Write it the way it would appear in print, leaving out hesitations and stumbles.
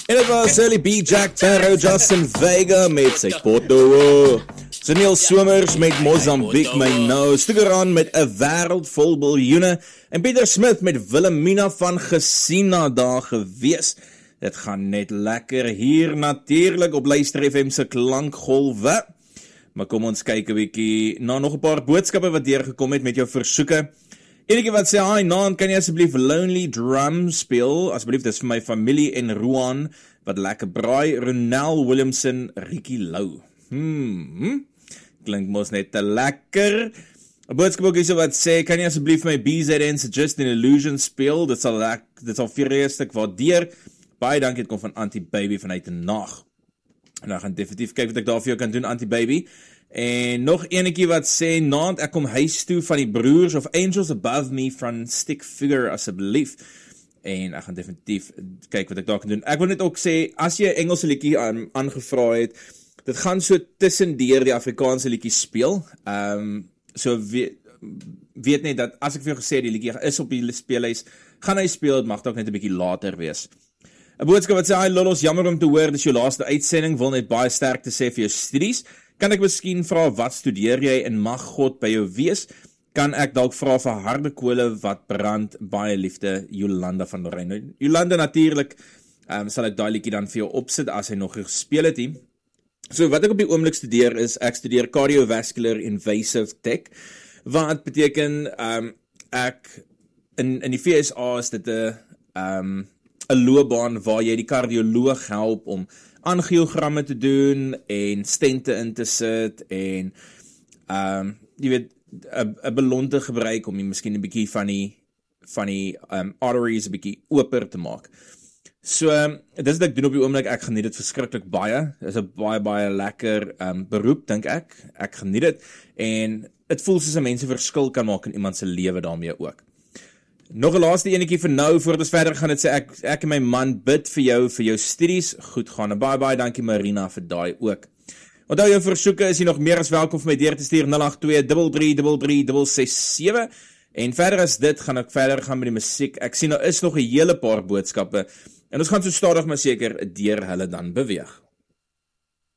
En het was Sally B, Jack Sparrow, Justin Vega met sy potdoe. Sunil Somers met Mozambique, my nou. Stugeran met 'n wêreld vol biljoene. En Pieter Smith met Wilhelmina van Gesina daar gewees. Dit gaan net lekker hier natuurlik op Luister FM se klankgolwe. Maar kom ons kyk 'n bietjie na nog 'n paar boodskappe wat deurgekom het met jou versoeke. Enige wat sê, hi Naan, kan jy asseblief Lonely Drum speel? Asseblief, dis vir my familie en Roan, wat lekker braai. Ronel Williamson, Ricky Lou. Klink mos net te lekker. 'n boodskap ook hierso wat sê, kan jy asseblief my BZN's Just an Illusion speel? Dit sal vreeslik waardeer. Baie dankie, dit kom van Anti-Baby vanuit 'n nag. En dan gaan definitief kyk wat ek daar vir jou kan doen, Anti-Baby. En nog enetjie wat sê, Naand, ek kom huis toe van die broers of Angels Above Me van Stick Figure asseblief. En ek gaan definitief kyk wat ek daar kan doen. Ek wil net ook sê, as jy 'n Engelse liedjie aangevra het, dit gaan so tussendeur die Afrikaanse liedjies speel. So weet net dat as ek vir jou gesê die liedjie is op die speellys, gaan hy speel, dit mag dalk net 'n bietjie later wees. 'n boodskap wat sê, hi Lolos, jammer om te hoor, dis jou laaste uitsending, wil net baie sterk te sê vir jou studies. Kan ek miskien vra, wat studeer jy en mag God by jou wees? Kan ek dalk vra vir harde kole wat brand, baie liefde, Jolanda van Lorraine. Jolanda natuurlik, sal ek daai liedjie dan vir jou opsit as hy nog gespeel het hier. So wat ek op die oomblik studeer is, ek studeer Cardiovascular Invasive Tech, wat beteken, ek, in die VSA is dit 'n loopbaan waar jy die kardioloog help om angiogramme te doen en stente in te sit en jy weet 'n ballon te gebruik om miskien 'n bietjie van die arteries 'n bietjie oper te maak. So dis wat ek doen op die oomblik. Ek geniet dit verskriklik baie. Dit is 'n baie lekker beroep dink ek. Ek geniet dit en dit voel soos 'n mens 'n verskil kan maak in iemand se lewe daarmee ook. Nog 'n laaste enetjie vir nou, voordat ons verder gaan, dit sê ek en my man bid vir jou studies, goed gaan, en baie dankie Marina vir daai ook. Onthou jou versoeke, is jy nog meer as welkom vir my deur te stuur, 082-333-667, en verder as dit, gaan ek verder gaan met die musiek. Ek sien nou is nog 'n hele paar boodskappe, en ons gaan so stadig maar seker deur hulle dan beweeg.